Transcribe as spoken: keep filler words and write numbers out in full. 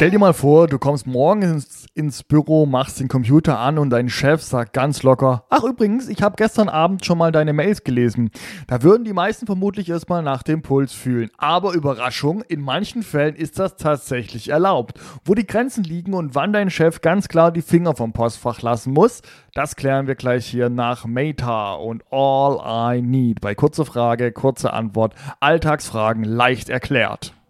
Stell dir mal vor, du kommst morgens ins, ins Büro, machst den Computer an und dein Chef sagt ganz locker: Ach übrigens, ich habe gestern Abend schon mal deine Mails gelesen. Da würden die meisten vermutlich erstmal nach dem Puls fühlen. Aber Überraschung, in manchen Fällen ist das tatsächlich erlaubt. Wo die Grenzen liegen und wann dein Chef ganz klar die Finger vom Postfach lassen muss, das klären wir gleich hier nach Meta und All I Need. Bei kurze Frage, kurze Antwort, Alltagsfragen leicht erklärt.